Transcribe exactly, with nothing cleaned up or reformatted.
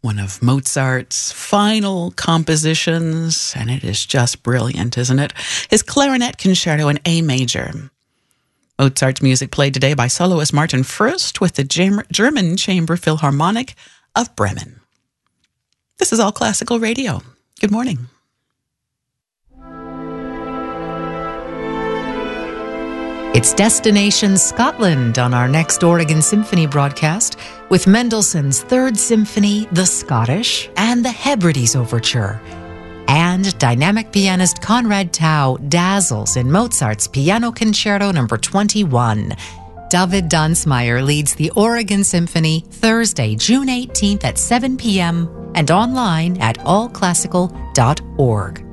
one of Mozart's final compositions, and it is just brilliant, isn't it? His Clarinet Concerto in A major. Mozart's music played today by soloist Martin Fürst with the German Chamber Philharmonic of Bremen. This is All Classical Radio. Good morning. It's Destination Scotland on our next Oregon Symphony broadcast with Mendelssohn's Third Symphony, The Scottish, and the Hebrides Overture. And dynamic pianist Conrad Tao dazzles in Mozart's Piano Concerto number twenty-one. David Dunsmeyer leads the Oregon Symphony Thursday, June eighteenth at seven p.m. and online at all classical dot org.